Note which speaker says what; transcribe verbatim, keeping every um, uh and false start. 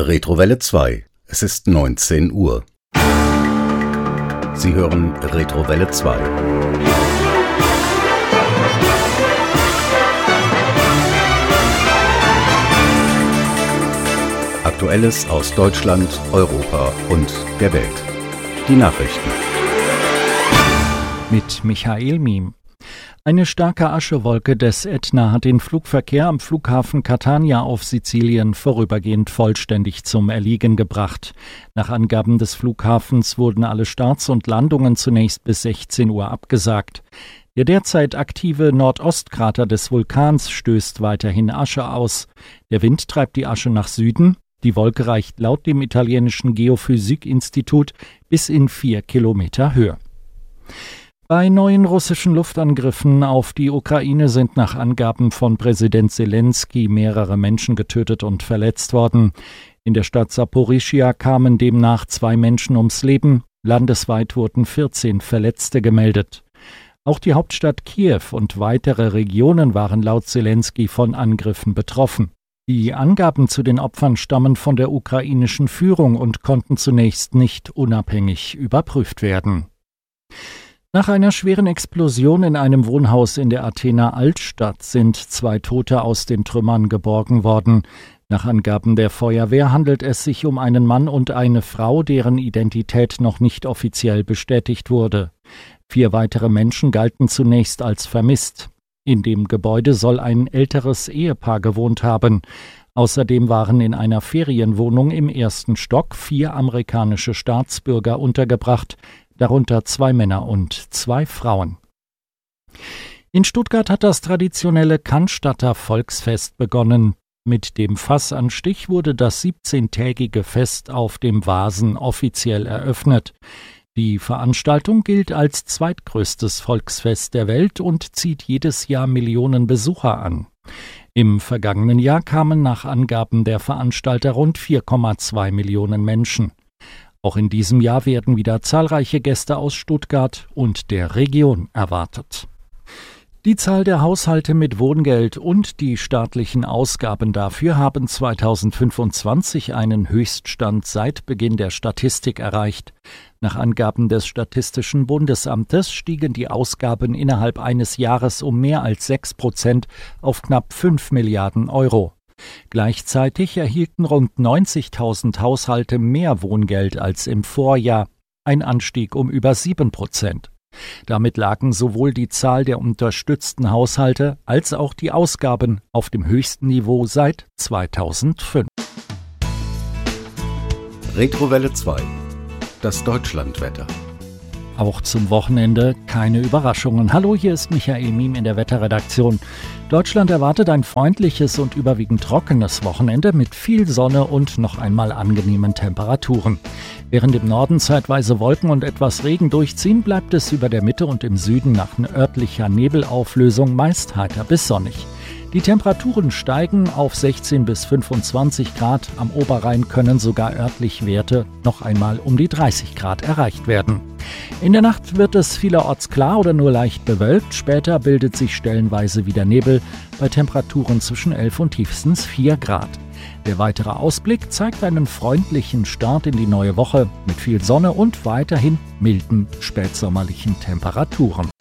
Speaker 1: Retrowelle zwei. Es ist neunzehn Uhr. Sie hören Retrowelle zwei. Aktuelles aus Deutschland, Europa und der Welt. Die Nachrichten.
Speaker 2: Mit Michael Miem. Eine starke Aschewolke des Ätna hat den Flugverkehr am Flughafen Catania auf Sizilien vorübergehend vollständig zum Erliegen gebracht. Nach Angaben des Flughafens wurden alle Starts und Landungen zunächst bis sechzehn Uhr abgesagt. Der derzeit aktive Nordostkrater des Vulkans stößt weiterhin Asche aus. Der Wind treibt die Asche nach Süden. Die Wolke reicht laut dem italienischen Geophysikinstitut bis in vier Kilometer Höhe. Bei neuen russischen Luftangriffen auf die Ukraine sind nach Angaben von Präsident Selenskyj mehrere Menschen getötet und verletzt worden. In der Stadt Saporischschja kamen demnach zwei Menschen ums Leben. Landesweit wurden vierzehn Verletzte gemeldet. Auch die Hauptstadt Kiew und weitere Regionen waren laut Selenskyj von Angriffen betroffen. Die Angaben zu den Opfern stammen von der ukrainischen Führung und konnten zunächst nicht unabhängig überprüft werden. Nach einer schweren Explosion in einem Wohnhaus in der Athener Altstadt sind zwei Tote aus den Trümmern geborgen worden. Nach Angaben der Feuerwehr handelt es sich um einen Mann und eine Frau, deren Identität noch nicht offiziell bestätigt wurde. Vier weitere Menschen galten zunächst als vermisst. In dem Gebäude soll ein älteres Ehepaar gewohnt haben. Außerdem waren in einer Ferienwohnung im ersten Stock vier amerikanische Staatsbürger untergebracht, darunter zwei Männer und zwei Frauen. In Stuttgart hat das traditionelle Cannstatter Volksfest begonnen. Mit dem Fassanstich wurde das siebzehntägige Fest auf dem Wasen offiziell eröffnet. Die Veranstaltung gilt als zweitgrößtes Volksfest der Welt und zieht jedes Jahr Millionen Besucher an. Im vergangenen Jahr kamen nach Angaben der Veranstalter rund vier Komma zwei Millionen Menschen. Auch in diesem Jahr werden wieder zahlreiche Gäste aus Stuttgart und der Region erwartet. Die Zahl der Haushalte mit Wohngeld und die staatlichen Ausgaben dafür haben zweitausendfünfundzwanzig einen Höchststand seit Beginn der Statistik erreicht. Nach Angaben des Statistischen Bundesamtes stiegen die Ausgaben innerhalb eines Jahres um mehr als sechs Prozent auf knapp fünf Milliarden Euro. Gleichzeitig erhielten rund neunzigtausend Haushalte mehr Wohngeld als im Vorjahr, ein Anstieg um über sieben Prozent. Damit lagen sowohl die Zahl der unterstützten Haushalte als auch die Ausgaben auf dem höchsten Niveau seit zweitausendfünf.
Speaker 1: Retrowelle zwei. Das Deutschlandwetter.
Speaker 2: Auch zum Wochenende keine Überraschungen. Hallo, hier ist Michael Miem in der Wetterredaktion. Deutschland erwartet ein freundliches und überwiegend trockenes Wochenende mit viel Sonne und noch einmal angenehmen Temperaturen. Während im Norden zeitweise Wolken und etwas Regen durchziehen, bleibt es über der Mitte und im Süden nach örtlicher Nebelauflösung meist heiter bis sonnig. Die Temperaturen steigen auf sechzehn bis fünfundzwanzig Grad. Am Oberrhein können sogar örtlich Werte noch einmal um die dreißig Grad erreicht werden. In der Nacht wird es vielerorts klar oder nur leicht bewölkt. Später bildet sich stellenweise wieder Nebel bei Temperaturen zwischen elf und tiefstens vier Grad. Der weitere Ausblick zeigt einen freundlichen Start in die neue Woche mit viel Sonne und weiterhin milden spätsommerlichen Temperaturen.